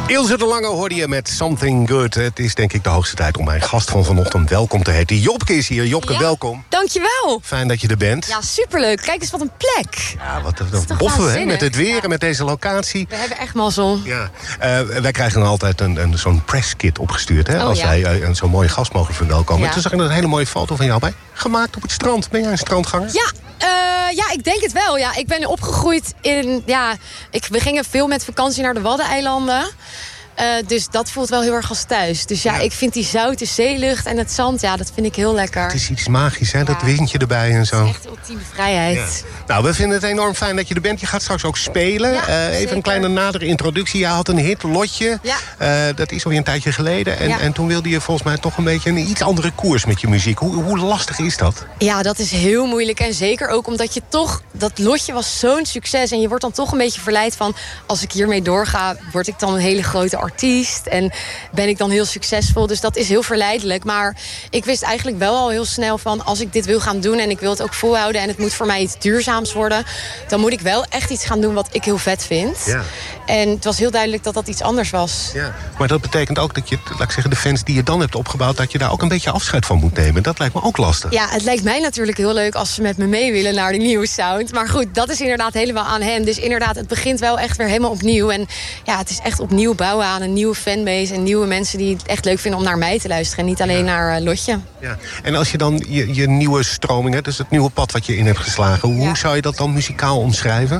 Ilse de Lange hoorde je met Something Good. Het is denk ik de hoogste tijd om mijn gast van vanochtend welkom te heten. Jopke is hier. Jopke, welkom. Dankjewel. Fijn dat je er bent. Ja, superleuk. Kijk eens wat een plek. Ja, wat boffen hè, met het weer en met deze locatie. We hebben echt mazzel. Ja. Wij krijgen dan altijd zo'n presskit opgestuurd. Hè, als wij zo'n mooie gast mogen verwelkomen. Ja. Toen zag ik een hele mooie foto van jou bij. Gemaakt op het strand. Ben jij een strandganger? Ja, ik denk het wel. Ja, ik ben opgegroeid in... we gingen veel met vakantie naar de Waddeneilanden. Dus dat voelt wel heel erg als thuis. Dus ik vind die zoute zeelucht en het zand, dat vind ik heel lekker. Het is iets magisch, hè? Dat windje erbij en zo. Het is echt ultieme vrijheid. Ja. Nou, we vinden het enorm fijn dat je er bent. Je gaat straks ook spelen. Even een kleine nadere introductie. Je had een hit, Lotje. Ja. Dat is alweer een tijdje geleden. En toen wilde je volgens mij toch een beetje een iets andere koers met je muziek. Hoe lastig is dat? Ja, dat is heel moeilijk. En zeker ook omdat je toch... Dat Lotje was zo'n succes. En je wordt dan toch een beetje verleid van... Als ik hiermee doorga, word ik dan een hele grote artiest. En ben ik dan heel succesvol. Dus dat is heel verleidelijk. Maar ik wist eigenlijk wel al heel snel van... Als ik dit wil gaan doen en ik wil het ook volhouden... en het moet voor mij iets duurzaams worden... dan moet ik wel echt iets gaan doen wat ik heel vet vind. Ja. En het was heel duidelijk dat dat iets anders was. Ja. Maar dat betekent ook dat je, laat ik zeggen, de fans die je dan hebt opgebouwd... dat je daar ook een beetje afscheid van moet nemen. Dat lijkt me ook lastig. Ja, het lijkt mij natuurlijk heel leuk als ze met me mee willen naar de nieuwe sound. Maar goed, dat is inderdaad helemaal aan hen. Dus inderdaad, het begint wel echt weer helemaal opnieuw. En het is echt opnieuw bouwen aan een nieuwe fanbase... en nieuwe mensen die het echt leuk vinden om naar mij te luisteren... en niet alleen naar Lotje. Ja. En als je dan je nieuwe stroming, dus het nieuwe pad wat je in hebt geslagen... hoe zou je dat dan muzikaal omschrijven?